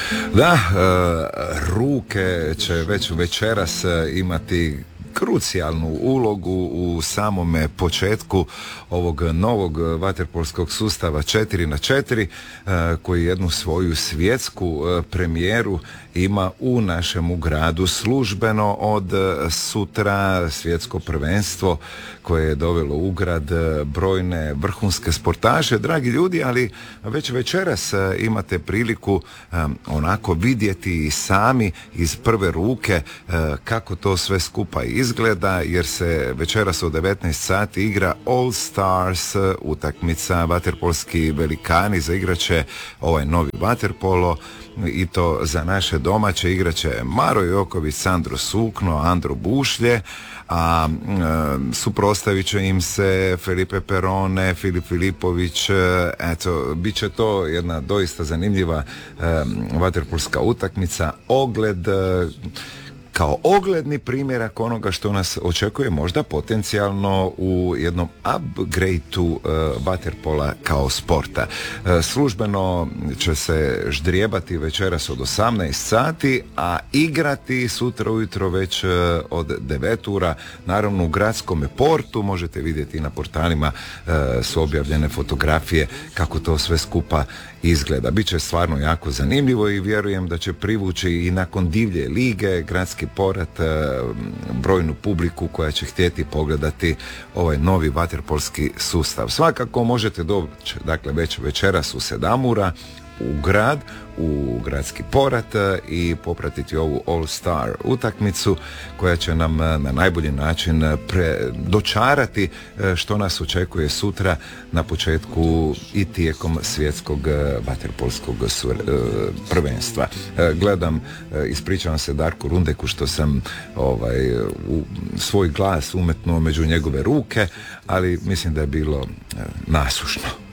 Da, ruke će već večeras imati krucijalnu ulogu u samome početku ovog novog vaterpolskog sustava 4x4 koji jednu svoju svjetsku premijeru ima u našemu gradu službeno od sutra. Svjetsko prvenstvo koje je dovelo u grad brojne vrhunske sportaše, dragi ljudi, ali već večeras imate priliku onako vidjeti i sami iz prve ruke kako to sve skupa izgleda, jer se večeras u 19 sati igra All Stars utakmica. Vaterpolski velikani zaigraće ovaj novi vaterpolo i to za naše domaće. Igraće Maro Joković, Sandro Sukno, Andro Bušlje, a suprotstavit će im se Felipe Perone, Filip Filipović. Eto, bit će to jedna doista zanimljiva vaterpolska utakmica, kao ogledni primjerak onoga što nas očekuje možda potencijalno u jednom upgrade-u vaterpola kao sporta. Službeno će se ždrijebati večeras od 18 sati, a igrati sutra ujutro već od 9 ura. Naravno u gradskom portu možete vidjeti na portalima su objavljene fotografije kako to sve skupa izgleda. Biće stvarno jako zanimljivo i vjerujem da će privući i nakon divlje lige gradski porat brojnu publiku koja će htjeti pogledati ovaj novi vaterpolski sustav. Svakako možete doći, dakle, već večeras u 7 ura u grad, u gradski porat i popratiti ovu All Star utakmicu koja će nam na najbolji način dočarati što nas očekuje sutra na početku i tijekom svjetskog vaterpolskog prvenstva. Gledam, ispričavam se Darku Rundeku što sam svoj glas umetnuo među njegove ruke, ali mislim da je bilo nasušno.